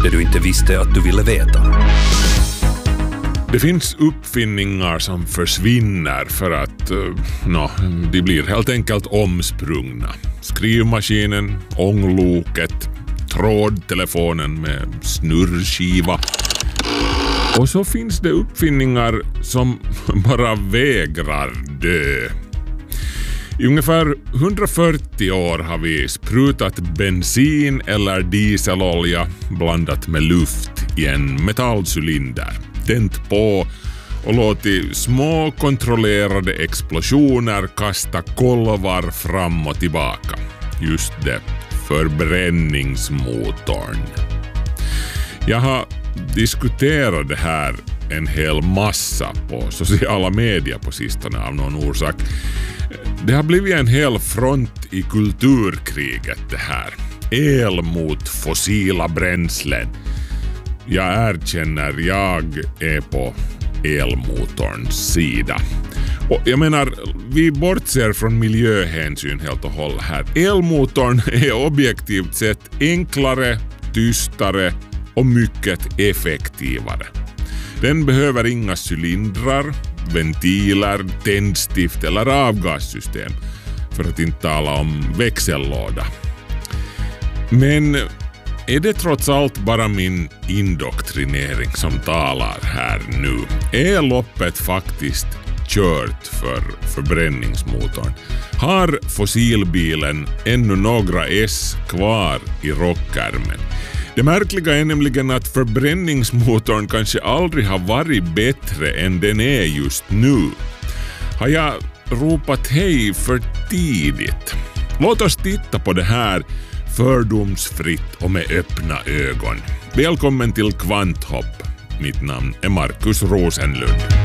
Det du inte visste att du ville veta. Det finns uppfinningar som försvinner för att de blir helt enkelt omsprungna. Skrivmaskinen, ångloket, trådtelefonen med snurrskiva. Och så finns det uppfinningar som bara vägrar dö. I ungefär 140 år har vi sprutat bensin eller dieselolja blandat med luft i en metallcylinder, tänt på och låtit små kontrollerade explosioner kasta kolvar fram och tillbaka. Just det, förbränningsmotorn. Jag har diskuterat det här en hel massa på sociala medier på sistone av någon orsak. Det har blivit en hel front i kulturkriget det här. El mot fossila bränslen. Jag erkänner, jag är på elmotorns sida. Och jag menar, vi bortser från miljöhänsyn helt och hållet här. Elmotorn är objektivt sett enklare, tystare och mycket effektivare. Den behöver inga cylindrar, ventiler, tändstift eller avgassystem, för att inte tala om växellåda. Men är det trots allt bara min indoktrinering som talar här nu? Är loppet faktiskt kört för förbränningsmotorn? Har fossilbilen ännu några S kvar i rockärmen? Det märkliga är nämligen att förbränningsmotorn kanske aldrig har varit bättre än den är just nu. Har jag ropat hej för tidigt? Låt oss titta på det här fördomsfritt och med öppna ögon. Välkommen till Kvanthopp. Mitt namn är Markus Rosenlund.